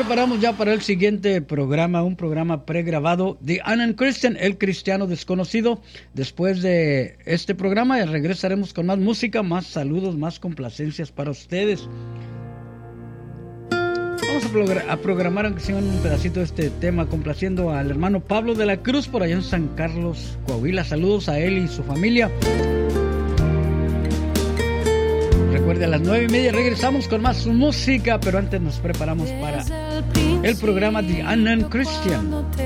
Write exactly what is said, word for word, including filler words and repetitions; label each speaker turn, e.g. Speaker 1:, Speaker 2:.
Speaker 1: Preparamos ya para el siguiente programa, un programa pregrabado, The Unknown Christian, el cristiano desconocido. Después de este programa regresaremos con más música, más saludos, más complacencias para ustedes. Vamos a, progr- a programar, aunque sea un pedacito de este tema, complaciendo al hermano Pablo de la Cruz por allá en San Carlos, Coahuila. Saludos a él y su familia. Recuerde, a las nueve y media regresamos con más música, pero antes nos preparamos para el programa The Unknown Christian.